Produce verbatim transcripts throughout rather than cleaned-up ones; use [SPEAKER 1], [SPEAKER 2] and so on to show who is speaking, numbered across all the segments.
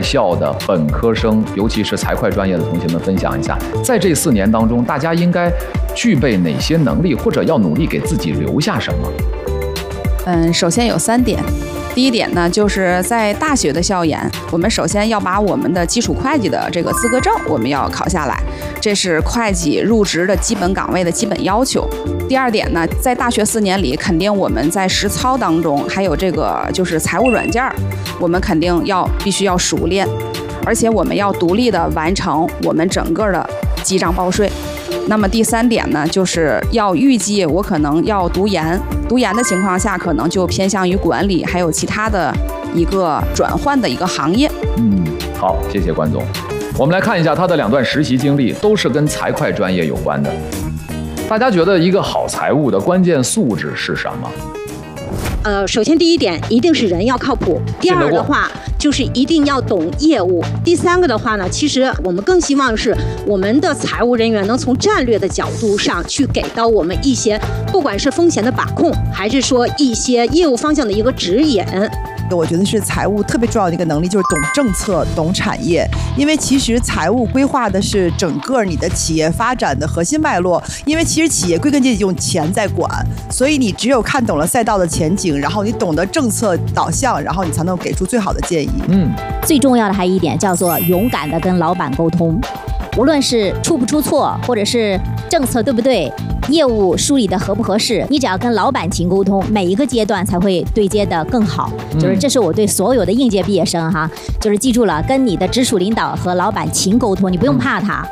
[SPEAKER 1] 校的本科生，尤其是财会专业的同学们分享一下，在这四年当中，大家应该具备哪些能力，或者要努力给自己留下什么？
[SPEAKER 2] 嗯，首先有三点。第一点呢，就是在大学的校园，我们首先要把我们的基础会计的这个资格证我们要考下来，这是会计入职的基本岗位的基本要求。第二点呢，在大学四年里，肯定我们在实操当中，还有这个就是财务软件，我们肯定要必须要熟练，而且我们要独立的完成我们整个的记账报税。那么第三点呢，就是要预计我可能要读研，读研的情况下，可能就偏向于管理，还有其他的一个转换的一个行业。
[SPEAKER 1] 嗯，好，谢谢关总。我们来看一下他的两段实习经历，都是跟财会专业有关的。大家觉得一个好财务的关键素质是什么？
[SPEAKER 3] 呃，首先第一点一定是人要靠谱，第二的话就是一定要懂业务，第三个的话呢，其实我们更希望是我们的财务人员能从战略的角度上去给到我们一些，不管是风险的把控，还是说一些业务方向的一个指引。
[SPEAKER 4] 我觉得是财务特别重要的一个能力，就是懂政策、懂产业。因为其实财务规划的是整个你的企业发展的核心脉络。因为其实企业归根结底用钱在管，所以你只有看懂了赛道的前景，然后你懂得政策导向，然后你才能给出最好的建议。
[SPEAKER 1] 嗯，
[SPEAKER 5] 最重要的还有一点叫做勇敢的跟老板沟通，无论是出不出错，或者是政策对不对，业务梳理的合不合适，你只要跟老板勤沟通，每一个阶段才会对接的更好。就是这是我对所有的应届毕业生哈，就是记住了，跟你的直属领导和老板勤沟通，你不用怕他。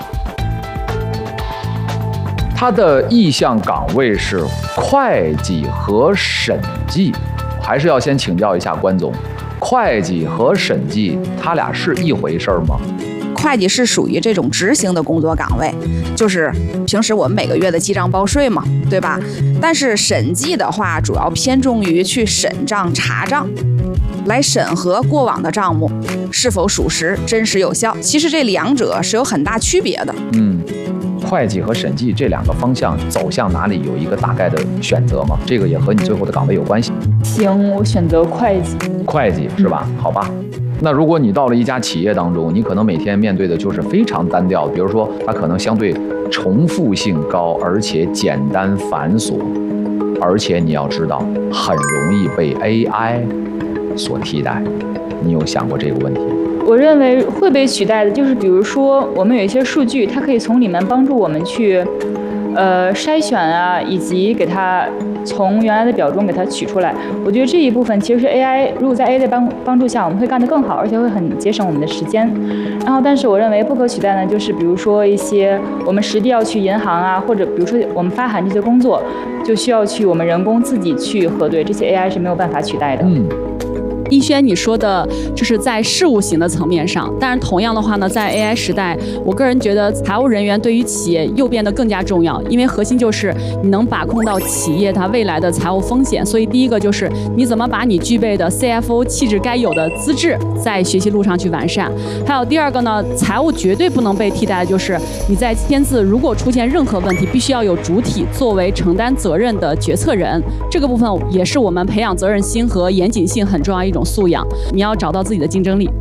[SPEAKER 1] 他的意向岗位是会计和审计，还是要先请教一下关总，会计和审计他俩是一回事吗？
[SPEAKER 2] 会计是属于这种执行的工作岗位，就是平时我们每个月的记账报税嘛，对吧？但是审计的话，主要偏重于去审账查账，来审核过往的账目是否属实、真实有效。其实这两者是有很大区别的。
[SPEAKER 1] 嗯，会计和审计这两个方向走向哪里有一个大概的选择吗？这个也和你最后的岗位有关系。
[SPEAKER 6] 行，我选择会计。
[SPEAKER 1] 会计是吧？好吧。那如果你到了一家企业当中，你可能每天面对的就是非常单调，比如说它可能相对重复性高，而且简单繁琐，而且你要知道很容易被 A I 所替代。你有想过这个问题？
[SPEAKER 6] 我认为会被取代的，就是比如说我们有一些数据，它可以从里面帮助我们去呃筛选啊，以及给它从原来的表中给它取出来。我觉得这一部分其实是 A I， 如果在 A I 的帮帮助下，我们会干得更好，而且会很节省我们的时间。然后，但是我认为不可取代呢，就是比如说一些我们实地要去银行啊，或者比如说我们发函这些工作，就需要去我们人工自己去核对，这些 A I 是没有办法取代的。
[SPEAKER 1] 嗯。
[SPEAKER 7] 一轩你说的就是在事务型的层面上，但是同样的话呢，在 A I 时代，我个人觉得财务人员对于企业又变得更加重要，因为核心就是你能把控到企业它未来的财务风险。所以第一个就是你怎么把你具备的 C F O 气质该有的资质在学习路上去完善。还有第二个呢，财务绝对不能被替代的就是你在签字如果出现任何问题，必须要有主体作为承担责任的决策人，这个部分也是我们培养责任心和严谨性很重要一种素养，你要找到自己的竞争力。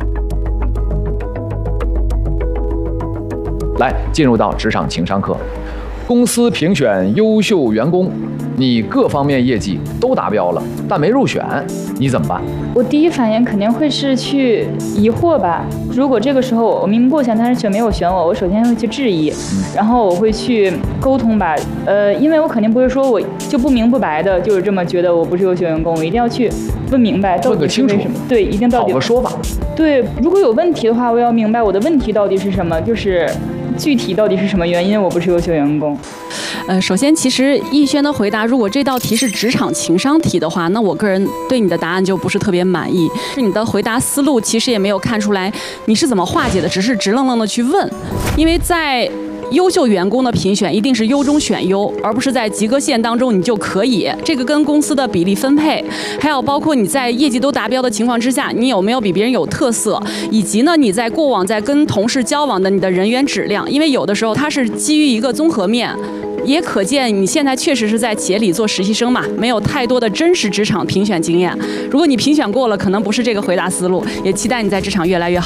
[SPEAKER 1] 来，进入到职场情商课。公司评选优秀员工，你各方面业绩都达标了，但没入选，你怎么办？
[SPEAKER 6] 我第一反应肯定会是去疑惑吧。如果这个时候我明明过选，但是却没有选我，我首先会去质疑，然后我会去沟通吧。呃，因为我肯定不会说我就不明不白的，就是这么觉得我不是优秀员工，我一定要去问明白到底是为什么。对，一定到底
[SPEAKER 1] 讨个说法。
[SPEAKER 6] 对，如果有问题的话，我要明白我的问题到底是什么，就是具体到底是什么原因我不是优秀员工。
[SPEAKER 7] 呃，首先，其实逸轩的回答，如果这道题是职场情商题的话，那我个人对你的答案就不是特别满意。是你的回答思路其实也没有看出来你是怎么化解的，只是直愣愣的去问。因为在优秀员工的评选一定是优中选优，而不是在及格线当中你就可以。这个跟公司的比例分配，还有包括你在业绩都达标的情况之下，你有没有比别人有特色，以及呢你在过往在跟同事交往的你的人员质量。因为有的时候它是基于一个综合面。也可见你现在确实是在企业里做实习生嘛，没有太多的真实职场评选经验。如果你评选过了，可能不是这个回答思路，也期待你在职场越来越好。